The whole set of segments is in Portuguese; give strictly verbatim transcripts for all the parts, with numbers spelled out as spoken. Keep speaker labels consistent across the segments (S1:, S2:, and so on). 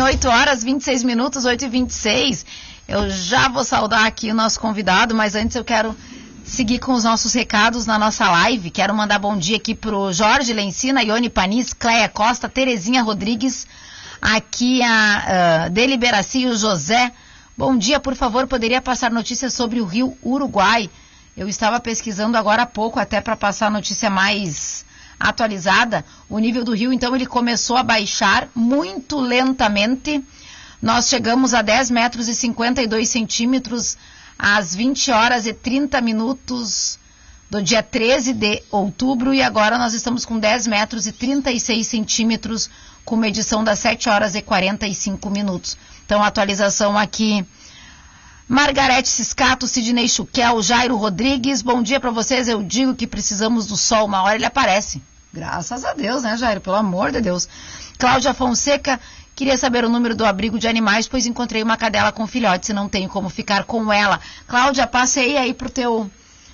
S1: oito horas, vinte e seis minutos, oito e vinte e seis. Eu já vou saudar aqui o nosso convidado, mas antes eu quero seguir com os nossos recados na nossa live. Quero mandar bom dia aqui pro Jorge Lencina, Ione Panis, Cleia Costa, Terezinha Rodrigues, aqui a uh, Deliberaci e o José. Bom dia, por favor, poderia passar notícias sobre o Rio Uruguai? Eu estava pesquisando agora há pouco, até para passar a notícia mais atualizada. O nível do rio, então, ele começou a baixar muito lentamente. Nós chegamos a dez metros e cinquenta e dois centímetros às vinte horas e trinta minutos do dia treze de outubro, e agora nós estamos com dez metros e trinta e seis centímetros com medição das sete horas e quarenta e cinco minutos. Então, atualização aqui. Margarete Ciscato, Sidney Chuquel, Jairo Rodrigues, bom dia para vocês. Eu digo que precisamos do sol, uma hora ele aparece. Graças a Deus, né, Jairo? Pelo amor de Deus. Cláudia Fonseca, queria saber o número do abrigo de animais, pois encontrei uma cadela com filhotes e não tenho como ficar com ela. Cláudia, passei aí pro teu...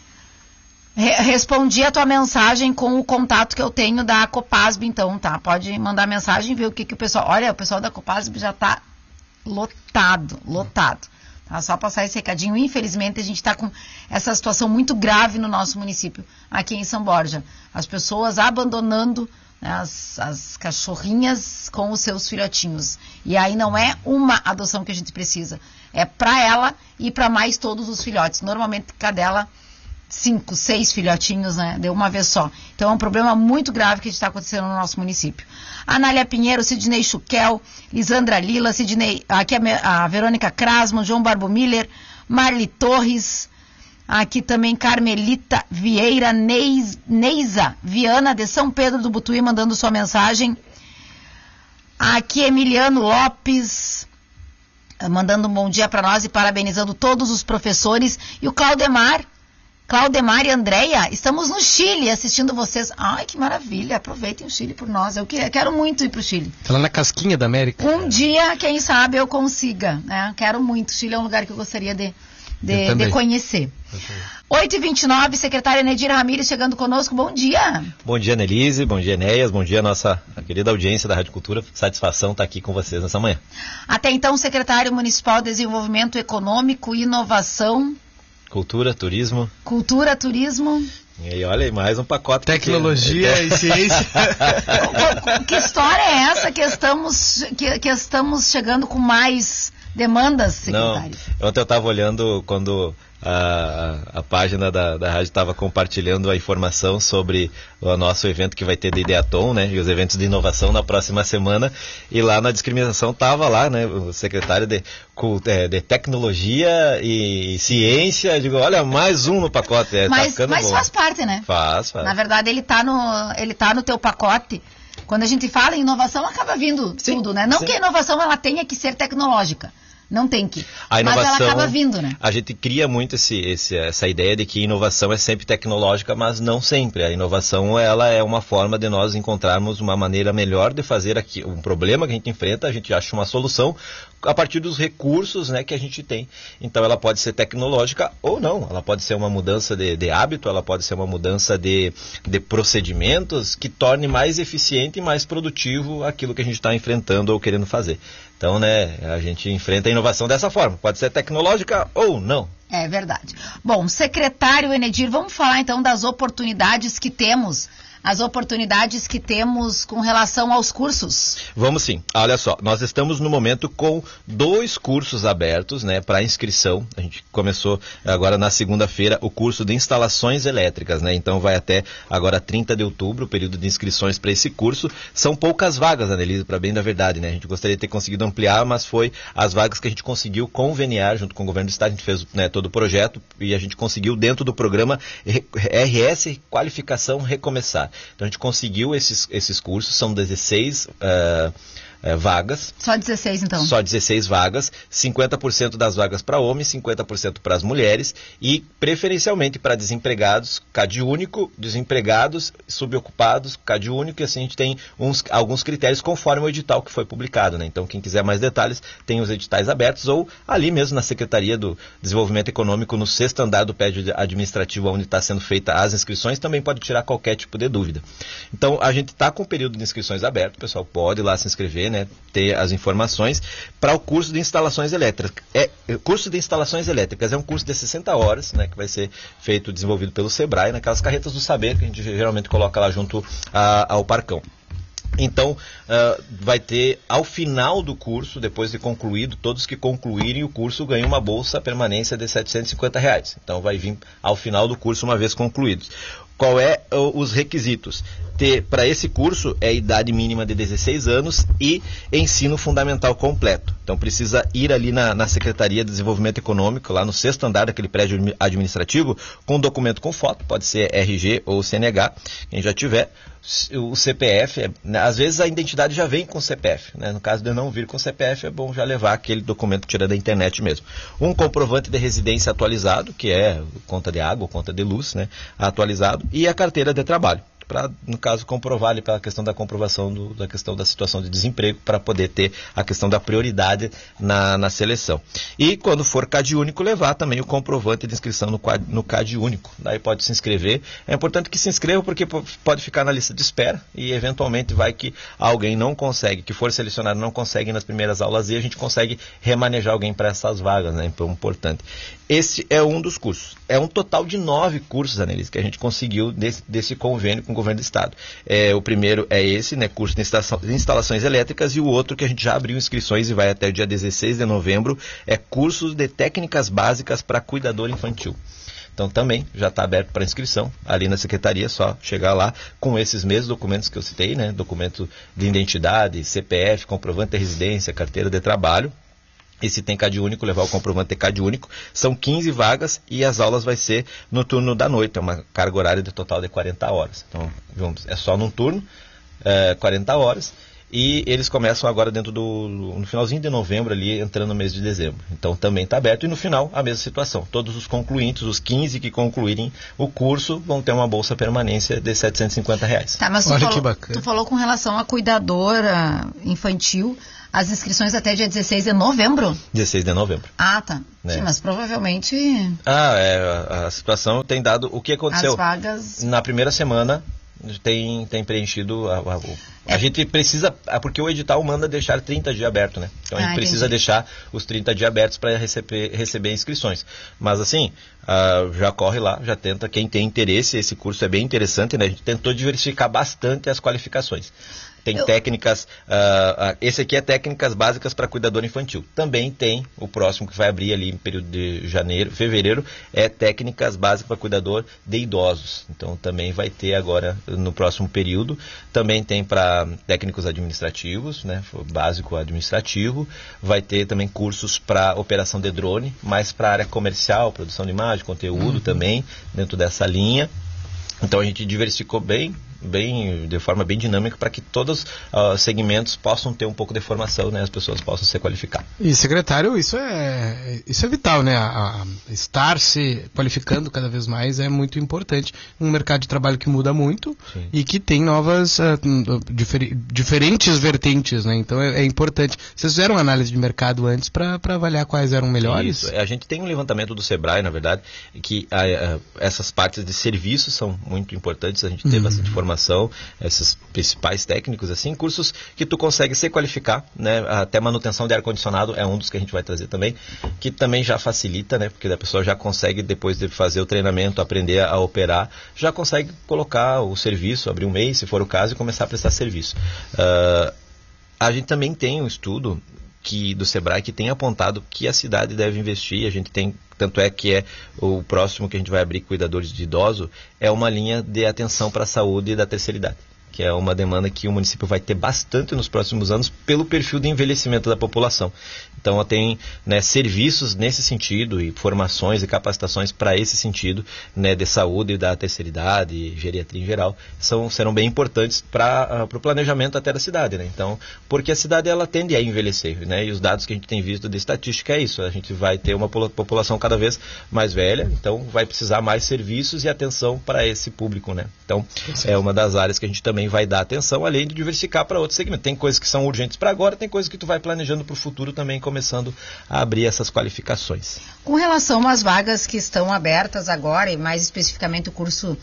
S1: Re- respondi a tua mensagem com o contato que eu tenho da Copasb, então, tá? Pode mandar mensagem e ver o que, que o pessoal... Olha, o pessoal da Copasb já tá lotado, lotado. Tá, só passar esse recadinho. Infelizmente, a gente está com essa situação muito grave no nosso município, aqui em São Borja. As pessoas abandonando, né, as, as cachorrinhas com os seus filhotinhos. E aí não é uma adoção que a gente precisa. É para ela e para mais todos os filhotes. Normalmente, cadela, cinco, seis filhotinhos, né? De uma vez só. Então é um problema muito grave que está acontecendo no nosso município. Anália Pinheiro, Sidney Chuquel, Lisandra Lila, Sidney, aqui a, a Verônica Krasman, João Barbo Miller, Marli Torres, aqui também Carmelita Vieira, Neis, Neisa Viana de São Pedro do Butuí mandando sua mensagem. Aqui Emiliano Lopes mandando um bom dia para nós e parabenizando todos os professores. E o Claudemar Claudemar e Andréia, estamos no Chile assistindo vocês. Ai, que maravilha, aproveitem o Chile por nós. Eu quero muito ir pro Chile.
S2: Tá lá na casquinha da América.
S1: Um dia, quem sabe, eu consiga, né? Quero muito. O Chile é um lugar que eu gostaria de, de, de conhecer. oito e vinte e nove, secretária Nedir Ramires chegando conosco. Bom dia.
S3: Bom dia, Nelise. Bom dia, Enéas. Bom dia, nossa querida audiência da Rádio Cultura. Satisfação estar aqui com vocês nessa manhã.
S1: Até então, secretário municipal de Desenvolvimento Econômico e Inovação...
S3: Cultura, turismo.
S1: Cultura, turismo.
S3: E aí, olha aí, mais um pacote.
S2: Tecnologia e ciência.
S1: Que história é essa que estamos, que, que estamos chegando com mais demandas, secretário?
S3: Não, ontem eu estava olhando quando a, a, a página da, da rádio estava compartilhando a informação sobre o nosso evento que vai ter de Ideaton, né? E os eventos de inovação na próxima semana. E lá na discriminação estava lá, né? O secretário de, de tecnologia e ciência. Eu digo, olha, mais um no pacote. É,
S1: mas
S3: tá
S1: mas
S3: bom.
S1: Faz parte, né?
S3: Faz, faz.
S1: Na verdade, ele está no, ele tá no teu pacote. Quando a gente fala em inovação, acaba vindo sim, tudo, né? Não sim. que a inovação ela tenha que ser tecnológica. Não tem que.
S3: A inovação,
S1: mas ela acaba vindo, né?
S3: A gente cria muito esse, esse, essa ideia de que inovação é sempre tecnológica, mas não sempre. A inovação ela é uma forma de nós encontrarmos uma maneira melhor de fazer aqui um problema que a gente enfrenta, a gente acha uma solução a partir dos recursos, né, que a gente tem. Então ela pode ser tecnológica ou não. Ela pode ser uma mudança de, de hábito, ela pode ser uma mudança de, de procedimentos que torne mais eficiente e mais produtivo aquilo que a gente está enfrentando ou querendo fazer. Então, né, a gente enfrenta a inovação dessa forma. Pode ser tecnológica ou não.
S1: É verdade. Bom, secretário Enedir, vamos falar então das oportunidades que temos. As oportunidades que temos com relação aos cursos.
S3: Vamos sim. Olha só, nós estamos no momento com dois cursos abertos, né, para inscrição. A gente começou agora na segunda-feira o curso de instalações elétricas, né? Então vai até agora trinta de outubro, o período de inscrições para esse curso. São poucas vagas, Anelise, para bem da verdade, né? A gente gostaria de ter conseguido ampliar, mas foi as vagas que a gente conseguiu conveniar junto com o governo do estado. A gente fez, né, todo o projeto e a gente conseguiu dentro do programa R S Qualificação Recomeçar. Então a gente conseguiu esses, esses cursos, são dezesseis uh, uh, vagas.
S1: Só dezesseis então?
S3: Só dezesseis vagas, cinquenta por cento das vagas para homens, cinquenta por cento para as mulheres e preferencialmente para desempregados, Cade único, desempregados, subocupados, Cade único, e assim a gente tem uns, alguns critérios conforme o edital que foi publicado, né? Então quem quiser mais detalhes tem os editais abertos ou ali mesmo na Secretaria do Desenvolvimento Econômico, no sexto andar do prédio administrativo onde está sendo feita as inscrições, também pode tirar qualquer tipo de dúvida. Então a gente está com o período de inscrições aberto, o pessoal pode ir lá se inscrever, né, ter as informações para o curso de instalações elétricas. É, o curso de instalações elétricas é um curso de sessenta horas, né, que vai ser feito, desenvolvido pelo Sebrae, naquelas carretas do saber que a gente geralmente coloca lá junto a, ao Parcão. Então, uh, vai ter, ao final do curso, depois de concluído, todos que concluírem o curso ganham uma bolsa permanência de setecentos e cinquenta reais. Então, vai vir ao final do curso, uma vez concluídos. Qual é uh, os requisitos? Ter, para esse curso, é idade mínima de dezesseis anos e ensino fundamental completo. Então, precisa ir ali na, na Secretaria de Desenvolvimento Econômico, lá no sexto andar daquele prédio administrativo, com um documento com foto, pode ser R G ou C N H, quem já tiver. O C P F, né, às vezes a identidade já vem com o C P F, né? No caso de não vir com o C P F, é bom já levar aquele documento tirado da internet mesmo. Um comprovante de residência atualizado, que é conta de água, conta de luz, né? Atualizado, e a carteira de trabalho, para, no caso, comprovar ali pela questão da comprovação do, da questão da situação de desemprego, para poder ter a questão da prioridade na, na seleção. E quando for C A D único, levar também o comprovante de inscrição no, no C A D único. Daí pode se inscrever. É importante que se inscreva, porque pode ficar na lista de espera e eventualmente vai que alguém não consegue, que for selecionado não consegue nas primeiras aulas e a gente consegue remanejar alguém para essas vagas, né? Então, importante. Esse é um dos cursos. É um total de nove cursos, Annelise, que a gente conseguiu desse, desse convênio com o governo do estado. É, o primeiro é esse, né, curso de instalação, de instalações elétricas, e o outro que a gente já abriu inscrições e vai até o dia dezesseis de novembro, é cursos de técnicas básicas para cuidador infantil. Então também já está aberto para inscrição ali na secretaria, só chegar lá com esses mesmos documentos que eu citei, né, documento de identidade, C P F, comprovante de residência, carteira de trabalho. E se tem C A D único, levar o comprovante de C A D único. São quinze vagas e as aulas vai ser no turno da noite. É uma carga horária de total de quarenta horas. Então, vamos, é só num turno, é, quarenta horas. E eles começam agora dentro do, no finalzinho de novembro, ali, entrando no mês de dezembro. Então, também está aberto. E no final, a mesma situação. Todos os concluintes, os quinze que concluírem o curso, vão ter uma bolsa permanência de setecentos e cinquenta reais.
S1: Tá, mas tu,
S2: Olha
S1: falou,
S2: que bacana.
S1: Tu falou com relação à cuidadora infantil. As inscrições até dia dezesseis de novembro?
S3: dezesseis de novembro.
S1: Ah, tá.
S3: Né?
S1: Sim, mas provavelmente...
S3: Ah, é, a, a situação tem dado... O que aconteceu?
S1: As vagas...
S3: Na primeira semana tem, tem preenchido... A, a,
S1: é.
S3: a gente precisa... Porque o edital manda deixar trinta dias aberto, né? Então a gente
S1: ah,
S3: precisa
S1: entendi.
S3: deixar os trinta dias abertos para receber, receber inscrições. Mas assim, uh, já corre lá, já tenta. Quem tem interesse, esse curso é bem interessante, né? A gente tentou diversificar bastante as qualificações. Tem Eu... técnicas, uh, uh, esse aqui é técnicas básicas para cuidador infantil. Também tem, o próximo que vai abrir ali em período de janeiro, fevereiro, é técnicas básicas para cuidador de idosos. Então também vai ter agora no próximo período. Também tem para técnicos administrativos, né, básico administrativo. Vai ter também cursos para operação de drone, mais para a área comercial, produção de imagem, conteúdo uhum. também, dentro dessa linha. Então a gente diversificou bem, bem de forma bem dinâmica para que todos os uh, segmentos possam ter um pouco de formação, né, as pessoas possam se qualificar.
S2: E secretário, isso é, isso é vital, né? A, a estar se qualificando cada vez mais é muito importante. Um mercado de trabalho que muda muito Sim. e que tem novas, uh, difer, diferentes vertentes, né? Então é, é importante. Vocês fizeram análise de mercado antes para avaliar quais eram melhores?
S3: Isso. A gente tem um levantamento do Sebrae, na verdade, que a, a, essas partes de serviços são muito importantes. A gente tem uhum. bastante formação, esses principais técnicos, assim, cursos que tu consegue se qualificar, né? Até manutenção de ar-condicionado é um dos que a gente vai trazer também, que também já facilita, né? Porque a pessoa já consegue, depois de fazer o treinamento, aprender a operar, já consegue colocar o serviço, abrir um M E I, se for o caso, e começar a prestar serviço. Uh, a gente também tem um estudo que, do Sebrae, que tem apontado que a cidade deve investir. A gente tem, tanto é que é o próximo que a gente vai abrir, cuidadores de idoso, é uma linha de atenção para a saúde da terceira idade, que é uma demanda que o município vai ter bastante nos próximos anos pelo perfil de envelhecimento da população. Então, tem, né, serviços nesse sentido e formações e capacitações para esse sentido, né, de saúde da terceira idade e geriatria em geral, são, serão bem importantes para uh, o planejamento até da cidade, né? Então, porque a cidade ela tende a envelhecer, né? E os dados que a gente tem visto de estatística é isso. A gente vai ter uma população cada vez mais velha, então vai precisar mais serviços e atenção para esse público, né? Então, é uma das áreas que a gente também vai dar atenção, além de diversificar para outros segmentos. Tem coisas que são urgentes para agora, tem coisas que tu vai planejando para o futuro também, começando a abrir essas qualificações.
S1: Com relação às vagas que estão abertas agora, e mais especificamente o curso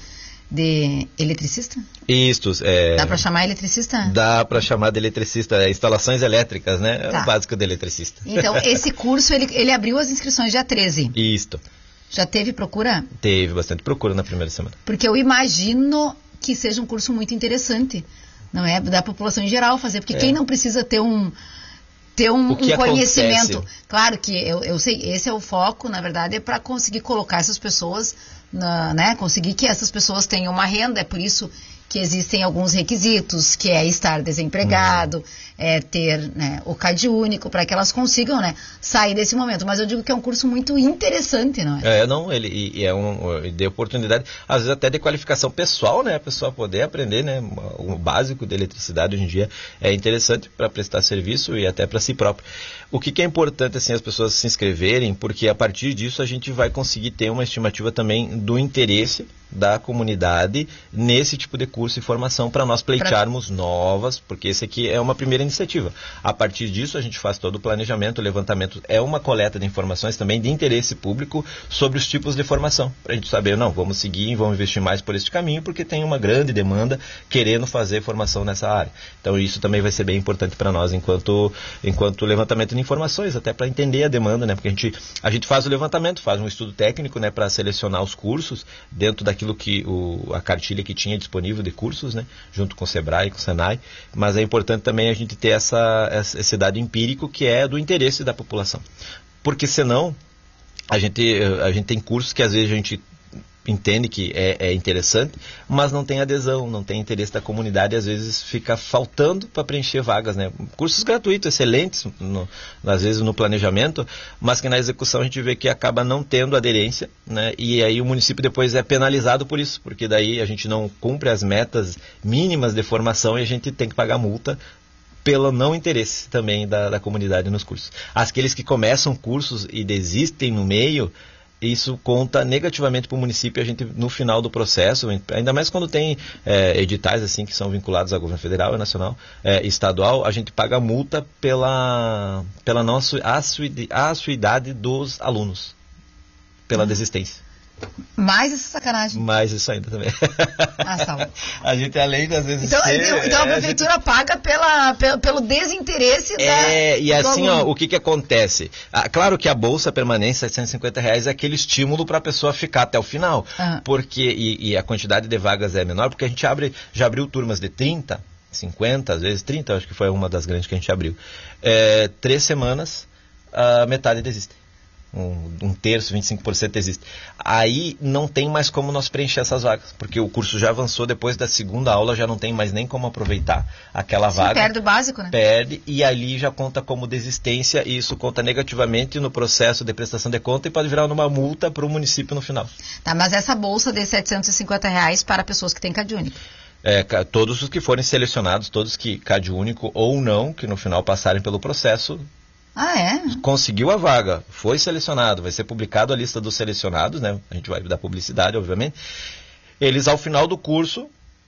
S1: de eletricista?
S3: Isso. É...
S1: Dá para chamar eletricista?
S3: Dá para chamar de eletricista, é, instalações elétricas, né? É
S1: tá.
S3: o básico de eletricista.
S1: Então, esse curso, ele, ele abriu as inscrições dia treze.
S3: Isso.
S1: Já teve procura?
S3: Teve bastante procura na primeira semana.
S1: Porque eu imagino que seja um curso muito interessante, não é? Da população em geral fazer, porque é. quem não precisa ter um... ter um, um conhecimento.
S3: Acontece?
S1: Claro que eu, eu sei, esse é o foco, na verdade, é para conseguir colocar essas pessoas, na, né, conseguir que essas pessoas tenham uma renda, é por isso que existem alguns requisitos, que é estar desempregado, uhum. é ter, né, o CAD único, para que elas consigam, né, sair desse momento. Mas eu digo que é um curso muito interessante, não é?
S3: É, não, ele e, e é um, de oportunidade, às vezes até de qualificação pessoal, né, a pessoa poder aprender, né, o básico de eletricidade hoje em dia é interessante para prestar serviço e até para si próprio. O que, que é importante, assim, as pessoas se inscreverem, porque a partir disso a gente vai conseguir ter uma estimativa também do interesse da comunidade nesse tipo de curso e formação para nós pleitearmos pra... novas, porque esse aqui é uma primeira iniciativa. A partir disso a gente faz todo o planejamento, o levantamento, é uma coleta de informações também de interesse público sobre os tipos de formação, para a gente saber, não, vamos seguir, vamos investir mais por este caminho, porque tem uma grande demanda querendo fazer formação nessa área. Então isso também vai ser bem importante para nós enquanto, enquanto levantamento de informações, até para entender a demanda, né? Porque a gente, a gente faz o levantamento, faz um estudo técnico, né, para selecionar os cursos dentro daquilo que o, a cartilha que tinha disponível de cursos, né, junto com o Sebrae e com o Senai, mas é importante também a gente ter essa, essa, esse dado empírico que é do interesse da população, porque senão a gente, a gente tem cursos que às vezes a gente entende que é, é interessante, mas não tem adesão, não tem interesse da comunidade e às vezes fica faltando para preencher vagas, né? Cursos gratuitos, excelentes, no, às vezes no planejamento, mas que na execução a gente vê que acaba não tendo aderência, né? E aí o município depois é penalizado por isso, porque daí a gente não cumpre as metas mínimas de formação e a gente tem que pagar multa pelo não interesse também da, da comunidade nos cursos. Aqueles que começam cursos e desistem no meio, isso conta negativamente para o município, a gente no final do processo, ainda mais quando tem é, editais assim que são vinculados ao governo federal e nacional, é, estadual, a gente paga multa pela, pela nossa assiduidade dos alunos, pela hum. desistência.
S1: Mais essa sacanagem.
S3: Mais isso ainda também.
S1: Ah, salve.
S3: A gente, além das vezes
S1: então,
S3: ser,
S1: então, então a prefeitura gente... paga pela, pelo, pelo desinteresse da...
S3: É, e assim, ó, o que que acontece? Ah, claro que a bolsa permanente, setecentos e cinquenta reais, é aquele estímulo para a pessoa ficar até o final. Uhum. Porque, e, e a quantidade de vagas é menor, porque a gente abre, já abriu turmas de trinta, cinquenta, às vezes trinta, acho que foi uma das grandes que a gente abriu. É, três semanas, a metade desiste. Um, um terço, vinte e cinco por cento existe. Aí não tem mais como nós preencher essas vagas, porque o curso já avançou, depois da segunda aula já não tem mais nem como aproveitar aquela
S1: Sim,
S3: vaga.
S1: Perde o básico, né?
S3: Perde, e ali já conta como desistência, e isso conta negativamente no processo de prestação de conta e pode virar uma multa para o município no final.
S1: Tá, mas essa bolsa de setecentos e cinquenta reais para pessoas que têm CAD único?
S3: É, todos os que forem selecionados, todos que CAD único ou não, que no final passarem pelo processo...
S1: Ah, é?
S3: Conseguiu a vaga, foi selecionado, vai ser publicado a lista dos selecionados, né? A gente vai dar publicidade, obviamente. Eles, ao final do curso,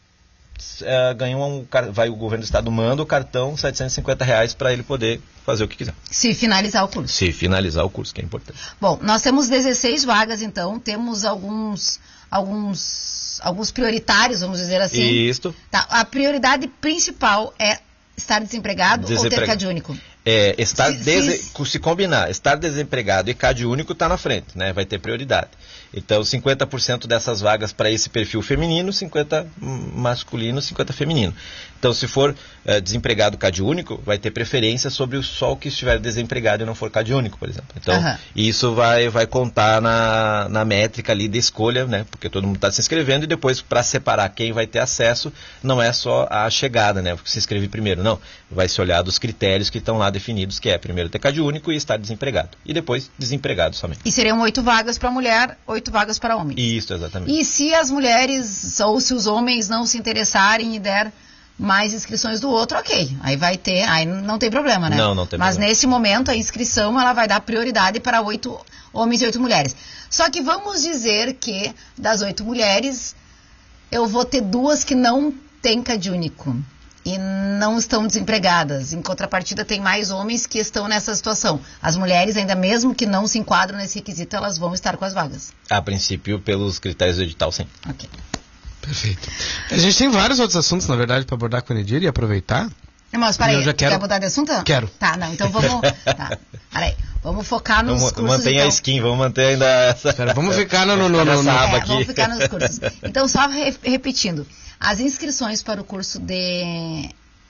S3: é, ganham um, vai o governo do estado manda o cartão setecentos e cinquenta reais para ele poder fazer o que quiser.
S1: Se finalizar o curso.
S3: Se finalizar o curso, que é importante.
S1: Bom, nós temos dezesseis vagas, então, temos alguns, alguns, alguns prioritários, vamos dizer assim.
S3: Isso.
S1: Tá, a prioridade principal é estar desempregado, desempregado. ou ter CAD único?
S3: É, estar
S1: se,
S3: dese...
S1: se...
S3: se combinar, estar desempregado e CAD único está na frente, né? Vai ter prioridade. Então, cinquenta por cento dessas vagas para esse perfil feminino, cinquenta por cento masculino, cinquenta por cento feminino. Então, se for é, desempregado CAD único, vai ter preferência sobre o só o que estiver desempregado e não for CAD único, por exemplo. Então, uhum. isso vai, vai contar na, na métrica ali de escolha, né? Porque todo mundo está se inscrevendo e depois, para separar quem vai ter acesso, não é só a chegada, né? Porque se inscreve primeiro, não. Vai se olhar dos critérios que estão lá definidos, que é primeiro ter CAD único e estar desempregado. E depois desempregado somente.
S1: E seriam oito vagas para mulher, oito vagas para homem.
S3: Isso, exatamente.
S1: E se as mulheres ou se os homens não se interessarem e der mais inscrições do outro, ok. Aí vai ter, aí não tem problema, né?
S3: Não, não tem
S1: Mas
S3: problema.
S1: nesse momento a inscrição ela vai dar prioridade para oito homens e oito mulheres. Só que vamos dizer que das oito mulheres eu vou ter duas que não têm CAD único e não estão desempregadas. Em contrapartida, tem mais homens que estão nessa situação. As mulheres, ainda mesmo que não se enquadram nesse requisito, elas vão estar com as vagas.
S3: A princípio, pelos critérios do edital, sim.
S1: Ok.
S2: Perfeito. A gente tem vários outros assuntos, na verdade, para abordar com o Enedir e aproveitar.
S1: Mas peraí,
S2: eu já quero...
S1: quer mudar de assunto?
S2: Quero.
S1: Tá, não, então vamos... tá, peraí, vamos focar nos
S3: vamos,
S1: cursos,
S3: mantém
S1: então.
S3: a skin, vamos manter ainda essa...
S2: Pera, vamos ficar no... no, no, no, no
S1: é,
S3: aqui.
S1: Vamos ficar nos cursos. Então, só re repetindo, as inscrições para o curso de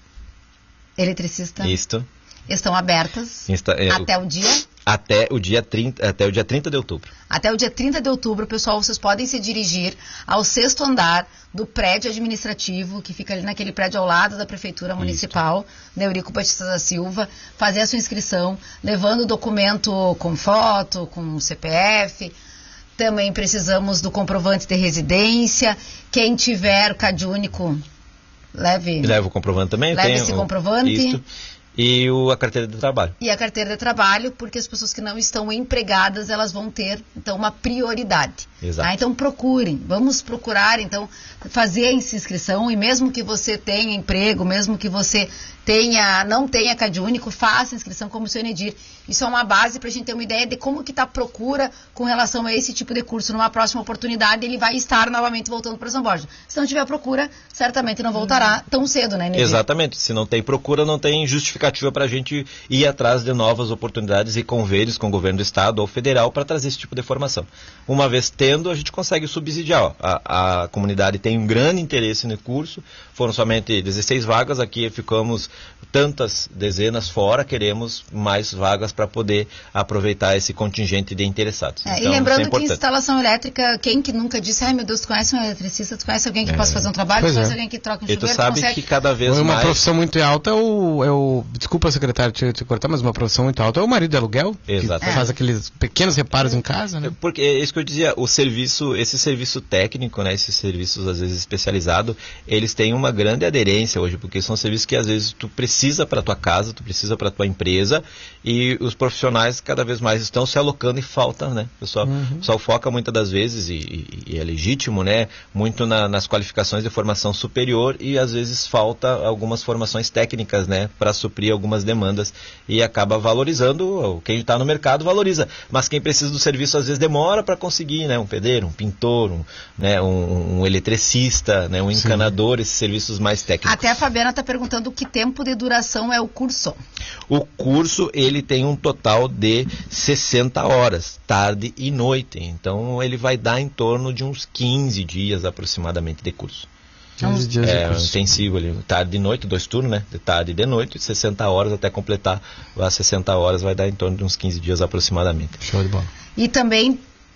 S1: eletricista
S3: Isto.
S1: estão abertas
S3: Insta, é,
S1: até o dia...
S3: Até o dia trinta, até o dia trinta de outubro.
S1: Até o dia trinta de outubro, pessoal, vocês podem se dirigir ao sexto andar do prédio administrativo, que fica ali naquele prédio ao lado da Prefeitura Municipal, da Eurico Batista da Silva, fazer a sua inscrição, levando o documento com foto, com C P F. Também precisamos do comprovante de residência. Quem tiver o C A D único, leve...
S3: Leva o comprovante também?
S1: Leve
S3: tenho
S1: esse comprovante.
S3: Isto. E o, a carteira de trabalho.
S1: E a carteira de trabalho, porque as pessoas que não estão empregadas, elas vão ter, então, uma prioridade.
S3: Exato.
S1: Tá? Então, procurem. Vamos procurar, então, fazer a inscrição. E mesmo que você tenha emprego, mesmo que você tenha, não tenha C A D único, faça a inscrição como o seu Enedir. Isso é uma base para a gente ter uma ideia de como que está a procura com relação a esse tipo de curso. Numa próxima oportunidade, ele vai estar novamente voltando para São Borja. Se não tiver procura, certamente não voltará tão cedo, né, Enedir?
S3: Exatamente. Se não tem procura, não tem justificativa para a gente ir atrás de novas oportunidades e convênios com o governo do estado ou federal para trazer esse tipo de formação. Uma vez tendo, a gente consegue subsidiar. Ó. A, a comunidade tem um grande interesse no curso. Foram somente dezesseis vagas, aqui ficamos tantas dezenas fora, queremos mais vagas para poder aproveitar esse contingente de interessados.
S1: É,
S3: então,
S1: e lembrando
S3: é
S1: que instalação elétrica, quem que nunca disse, ai meu Deus, tu conhece um eletricista, tu conhece alguém que é. possa fazer um trabalho,
S2: pois
S1: tu conhece
S2: é.
S1: alguém que troca um
S3: chuveiro,
S1: chuveiro,
S3: tu sabe
S1: consegue...
S3: que cada vez
S2: uma
S3: mais...
S2: profissão muito alta é o, é o... Desculpa, secretário, te, te cortar, mas uma profissão muito alta é o marido de aluguel,
S3: Exato.
S2: que
S1: é.
S2: faz aqueles pequenos reparos em casa, né?
S3: Porque é isso que eu dizia, o serviço, esse serviço técnico, né, esses serviços às vezes especializados, eles têm uma grande aderência hoje, porque são serviços que às vezes tu precisa para tua casa, tu precisa para tua empresa, e os profissionais cada vez mais estão se alocando e falta, né? O pessoal,
S2: uhum.
S3: o pessoal foca muitas das vezes, e, e, e é legítimo, né, muito na, nas qualificações de formação superior, e às vezes falta algumas formações técnicas, né, para suprir algumas demandas, e acaba valorizando, quem está no mercado valoriza, mas quem precisa do serviço às vezes demora para conseguir, né, um pedreiro, um pintor, um, né, um, um eletricista, né, um encanador, Sim. esses serviços mais técnicos.
S1: Até a Fabiana está perguntando que tempo de duração é o curso.
S3: O curso, ele tem um total de sessenta horas, tarde e noite, então ele vai dar em torno de uns quinze dias aproximadamente de curso.
S2: quinze dias
S3: é,
S2: de curso.
S3: Intensivo ali, tarde e noite, dois turnos, né? De tarde e de noite, sessenta horas até completar as sessenta horas, vai dar em torno de uns quinze dias aproximadamente.
S2: Show de bola.
S1: E também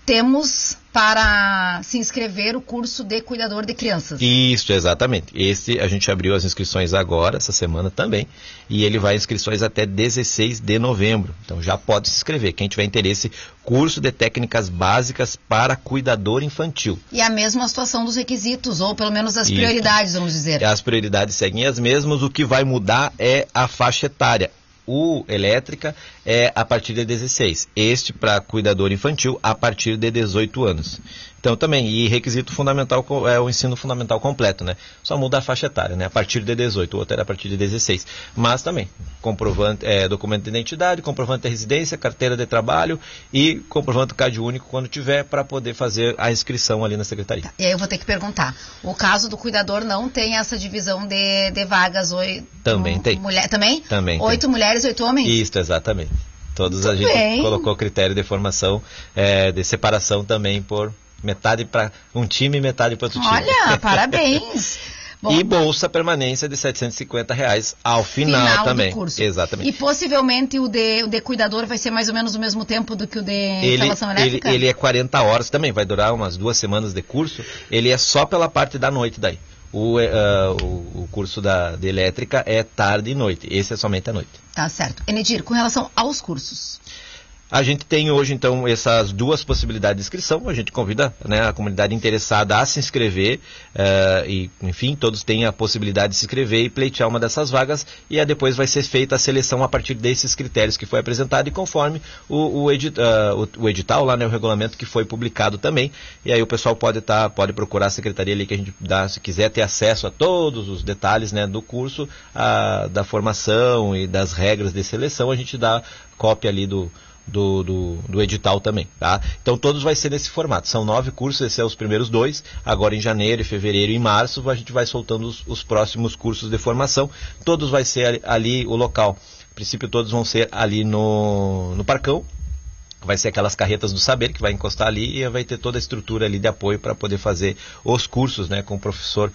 S1: temos para se inscrever o curso de cuidador de crianças.
S3: Isso, exatamente. Esse a gente abriu as inscrições agora, essa semana também, e ele vai inscrições até dezesseis de novembro. Então já pode se inscrever. Quem tiver interesse, curso de técnicas básicas para cuidador infantil.
S1: E a mesma situação dos requisitos, ou pelo menos as
S3: Isso.
S1: prioridades, vamos dizer.
S3: As prioridades seguem as mesmas, o que vai mudar é a faixa etária. O elétrica é a partir de dezesseis, este para cuidador infantil a partir de dezoito anos. Então também, e requisito fundamental é o ensino fundamental completo, né? Só muda a faixa etária, né? A partir de dezoito, o outro era a partir de dezesseis. Mas também, comprovante, é, documento de identidade, comprovante de residência, carteira de trabalho e comprovante do C A D único quando tiver, para poder fazer a inscrição ali na secretaria.
S1: Tá. E aí eu vou ter que perguntar, o caso do cuidador não tem essa divisão de, de vagas? Oi,
S3: Também
S1: um,
S3: tem.
S1: Mulher, também?
S3: Também
S1: Oito
S3: tem.
S1: mulheres, oito homens?
S3: Isso, exatamente. Todos
S1: Muito
S3: a gente
S1: bem.
S3: colocou critério de formação, é, de separação também por metade para um time e metade para outro time.
S1: Olha, parabéns. Bom,
S3: e bolsa permanência de setecentos e cinquenta reais ao final,
S1: final
S3: também.
S1: Do curso.
S3: Exatamente.
S1: E possivelmente o de, o de cuidador vai ser mais ou menos o mesmo tempo do que o de
S3: ele,
S1: instalação
S3: ele,
S1: elétrica?
S3: ele é quarenta horas também, vai durar umas duas semanas de curso. Ele é só pela parte da noite daí. O, uh, o, o curso da, de elétrica é tarde e noite. Esse é somente à noite.
S1: Tá certo. Enedir, com relação aos cursos...
S3: A gente tem hoje, então, essas duas possibilidades de inscrição. A gente convida, né, a comunidade interessada a se inscrever uh, e, enfim, todos têm a possibilidade de se inscrever e pleitear uma dessas vagas, e aí depois vai ser feita a seleção a partir desses critérios que foi apresentado e conforme o, o, edit, uh, o, o edital, lá, né, o regulamento que foi publicado também. E aí o pessoal pode, tá, pode procurar a secretaria ali que a gente dá, se quiser ter acesso a todos os detalhes, né, do curso, a, da formação e das regras de seleção, a gente dá cópia ali do do, do, do edital também, tá? Então todos vai ser nesse formato, são nove cursos, esses são os primeiros dois, agora em janeiro, fevereiro e março a gente vai soltando os, os próximos cursos de formação, todos vai ser ali, ali o local, a princípio todos vão ser ali no, no Parcão, vai ser aquelas carretas do saber que vai encostar ali e vai ter toda a estrutura ali de apoio para poder fazer os cursos, né, com o professor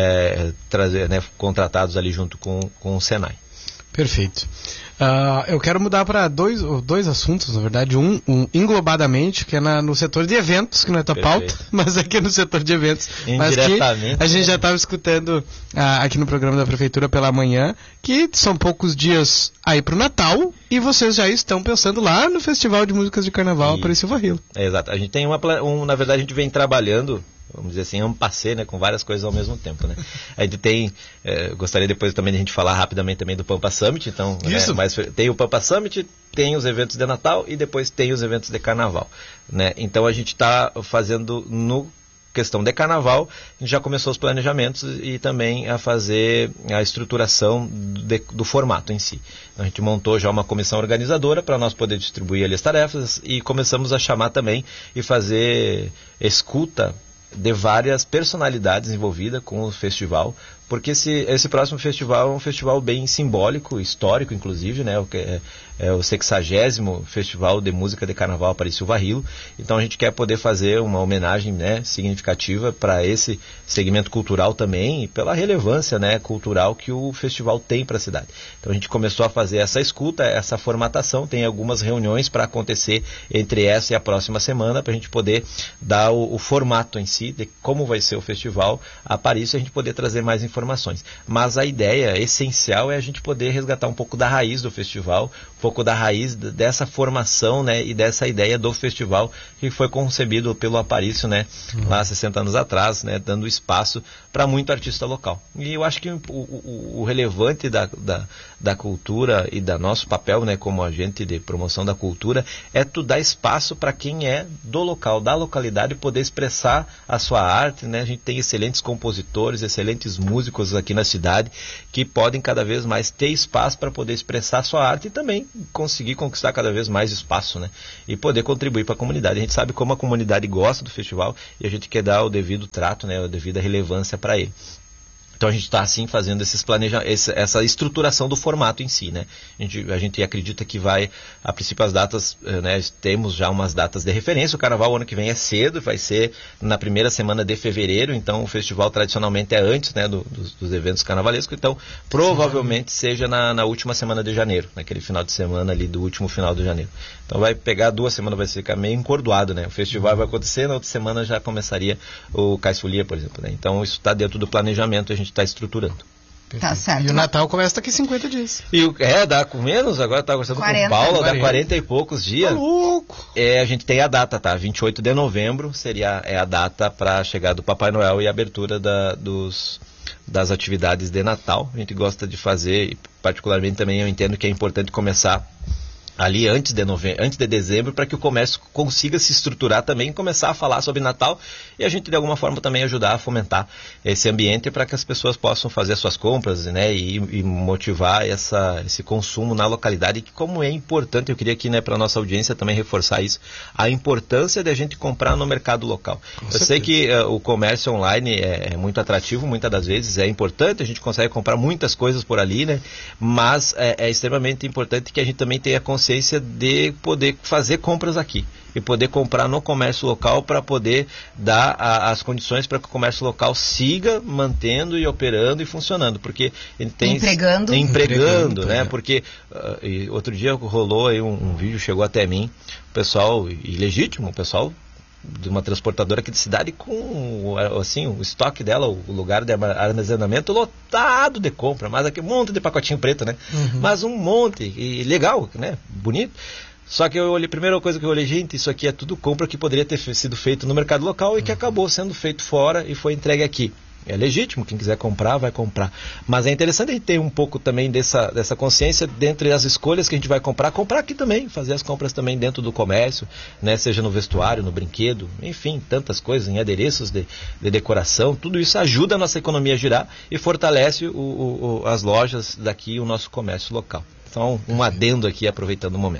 S3: é, trazer, né, contratados ali junto com, com o Senai.
S2: Perfeito. Uh, eu quero mudar para dois, dois assuntos, na verdade. Um, um englobadamente, que é na, no setor de eventos, que não é tua pauta, mas aqui é no setor de eventos. Mas que a gente já estava escutando uh, aqui no programa da Prefeitura pela manhã, que são poucos dias aí para o Natal e vocês já estão pensando lá no Festival de Músicas de Carnaval para Silva Rio.
S3: É, exato. A gente tem uma, um, na verdade, a gente vem trabalhando, vamos dizer assim, é um passeio, né, com várias coisas ao mesmo tempo, né? A gente tem, é, gostaria depois também de a gente falar rapidamente também do Pampa Summit, então, né, mas tem o Pampa Summit, tem os eventos de Natal e depois tem os eventos de Carnaval, né? Então a gente está fazendo no questão de Carnaval, a gente já começou os planejamentos e também a fazer a estruturação de, do formato em si. Então, a gente montou já uma comissão organizadora para nós poder distribuir ali as tarefas e começamos a chamar também e fazer escuta de várias personalidades envolvidas com o festival, porque esse, esse próximo festival é um festival bem simbólico, histórico inclusive, né? É, é o sexagésimo Festival de Música de Carnaval para Silva Rio, então a gente quer poder fazer uma homenagem, né, significativa para esse segmento cultural também e pela relevância, né, cultural que o festival tem para a cidade. Então a gente começou a fazer essa escuta, essa formatação, tem algumas reuniões para acontecer entre essa e a próxima semana para a gente poder dar o, o formato em si, de como vai ser o festival a Paris e a gente poder trazer mais informações. Mas a ideia essencial é a gente poder resgatar um pouco da raiz do festival, um pouco da raiz dessa formação, né, e dessa ideia do festival que foi concebido pelo Aparício, né, uhum. lá há sessenta anos atrás, né, dando espaço para muito artista local. E eu acho que o, o, o relevante da, da, da cultura e da nosso papel, né, como agente de promoção da cultura é tu dar espaço para quem é do local, da localidade, poder expressar a sua arte, né? A gente tem excelentes compositores, excelentes músicos aqui na cidade que podem cada vez mais ter espaço para poder expressar a sua arte e também conseguir conquistar cada vez mais espaço, né? E poder contribuir para a comunidade. A gente sabe como a comunidade gosta do festival e a gente quer dar o devido trato, né? A devida relevância para ele. Então a gente está assim fazendo esses planeja esse, essa estruturação do formato em si, né? A gente, a gente acredita que vai, a princípio as datas, né, temos já umas datas de referência. O Carnaval ano que vem é cedo, vai ser na primeira semana de fevereiro, então o festival tradicionalmente é antes, né, do, dos, dos eventos carnavalescos, então provavelmente seja na, na última semana de janeiro, naquele final de semana ali do último final de janeiro. Então vai pegar duas semanas, vai ficar meio encordoado, né? O festival vai acontecer, na outra semana já começaria o Cais Folia, por exemplo, né? Então isso está dentro do planejamento, a gente está estruturando.
S1: Tá certo.
S2: E o Natal começa daqui cinquenta dias.
S3: E o, é, dá com menos, agora tá conversando quarenta, com o Paulo, quarenta. Dá quarenta e poucos dias.
S2: Tá louco!
S3: É, a gente tem a data, tá? vinte e oito de novembro seria é a data para a chegada do Papai Noel e a abertura da, dos, das atividades de Natal. A gente gosta de fazer, e particularmente também eu entendo que é importante começar ali antes de, nove... antes de dezembro, para que o comércio consiga se estruturar também e começar a falar sobre Natal e a gente de alguma forma também ajudar a fomentar esse ambiente para que as pessoas possam fazer suas compras, né, e, e motivar essa, esse consumo na localidade, que como é importante, eu queria aqui, né, para a nossa audiência também reforçar isso, a importância de a gente comprar no mercado local. Com eu certeza. Sei que uh, o comércio online é, é muito atrativo, muitas das vezes é importante, a gente consegue comprar muitas coisas por ali, né, mas é, é extremamente importante que a gente também tenha consciência de poder fazer compras aqui e poder comprar no comércio local para poder dar a, as condições para que o comércio local siga mantendo e operando e funcionando, porque ele tem
S1: empregando,
S3: empregando,
S2: empregando
S3: né? Porque uh, e outro dia rolou aí um, um vídeo, chegou até mim, o pessoal ilegítimo, o pessoal de uma transportadora aqui de cidade com assim, o estoque dela, o lugar de armazenamento lotado de compra, mas aqui um monte de pacotinho preto, né? Uhum. Mas um monte, e legal, né? Bonito. Só que eu olhei, a primeira coisa que eu olhei, gente, isso aqui é tudo compra que poderia ter sido feito no mercado local e que acabou sendo feito fora e foi entregue aqui. É legítimo, quem quiser comprar, vai comprar. Mas é interessante a gente ter um pouco também dessa, dessa consciência dentre as escolhas que a gente vai comprar, comprar aqui também, fazer as compras também dentro do comércio, né? Seja no vestuário, no brinquedo, enfim, tantas coisas, em adereços de, de decoração, tudo isso ajuda a nossa economia a girar e fortalece o, o, o, as lojas daqui, o nosso comércio local. Então, um adendo aqui, aproveitando o momento.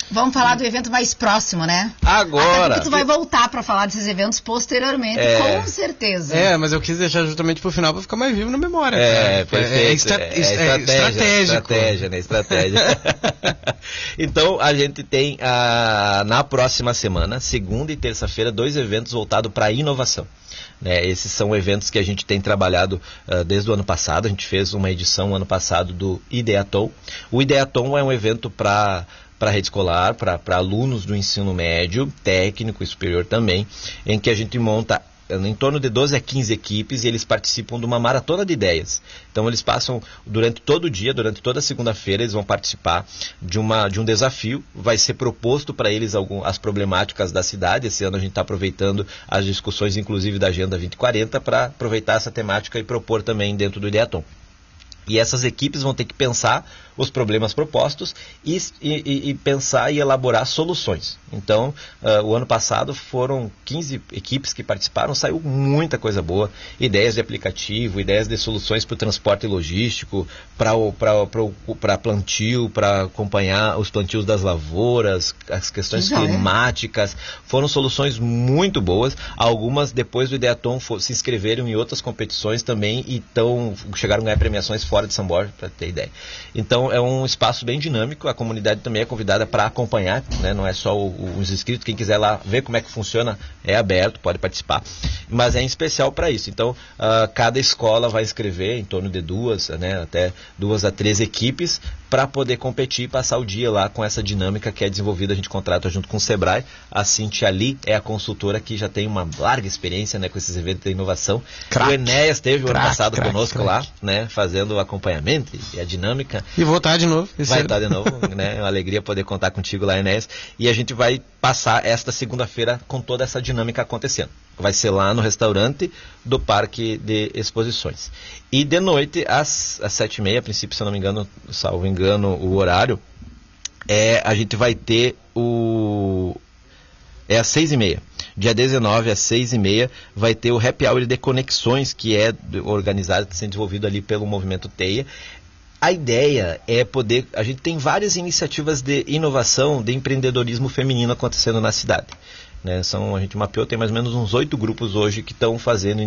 S1: Vamos falar do evento mais próximo, né?
S3: Agora.
S1: Até porque tu vai voltar para falar desses eventos posteriormente, é, com certeza.
S2: É, mas eu quis deixar justamente pro final para ficar mais vivo na memória.
S3: É,
S2: cara.
S3: perfeito.
S2: É, estra é, é estratégico.
S3: Estratégia, né? Estratégia. Então, a gente tem a, na próxima semana, segunda e terça-feira, dois eventos voltados para a inovação. Né, esses são eventos que a gente tem trabalhado uh, desde o ano passado. A gente fez uma edição ano passado do Ideaton. O Ideaton é um evento para para a rede escolar, para alunos do ensino médio, técnico e superior também, em que a gente monta em torno de doze a quinze equipes e eles participam de uma maratona de ideias. Então eles passam durante todo o dia, durante toda a segunda-feira, eles vão participar de, uma, de um desafio. Vai ser proposto para eles algum, as problemáticas da cidade. Esse ano a gente está aproveitando as discussões, inclusive da Agenda vinte quarenta, para aproveitar essa temática e propor também dentro do Ideaton. E essas equipes vão ter que pensar os problemas propostos e, e, e pensar e elaborar soluções. Então, uh, o ano passado foram quinze equipes que participaram, saiu muita coisa boa, ideias de aplicativo, ideias de soluções para o transporte logístico, para plantio, para acompanhar os plantios das lavouras, as questões Legal, climáticas. Foram soluções muito boas. Algumas, depois do Ideaton, for, se inscreveram em outras competições também e tão, chegaram a ganhar premiações fora de São Borja, para ter ideia. Então, é um espaço bem dinâmico, a comunidade também é convidada para acompanhar, né? Não é só o, os inscritos, quem quiser lá ver como é que funciona, é aberto, pode participar, mas é em especial para isso. Então, uh, cada escola vai inscrever em torno de duas, né, até duas a três equipes, para poder competir e passar o dia lá com essa dinâmica que é desenvolvida. A gente contrata junto com o Sebrae. A Cintia Lee é a consultora que já tem uma larga experiência, né, com esses eventos de inovação. Crack, o Enéas esteve o ano passado crack, conosco crack. lá, né, fazendo o acompanhamento e a dinâmica.
S2: E vou estar de novo.
S3: Vai estar de novo, né? É uma alegria poder contar contigo lá, Enéas. E a gente vai passar esta segunda-feira com toda essa dinâmica acontecendo. Vai ser lá no restaurante do Parque de Exposições. E de noite, às, às sete e meia, a princípio, se eu não me engano, salvo engano, o horário, é, a gente vai ter o... É às seis e meia. Dia dezenove, às seis e meia, vai ter o Happy Hour de Conexões, que é organizado, sendo desenvolvido ali pelo Movimento Teia. A ideia é poder... A gente tem várias iniciativas de inovação, de empreendedorismo feminino acontecendo na cidade. Né? São, a gente mapeou, tem mais ou menos uns oito grupos hoje que estão fazendo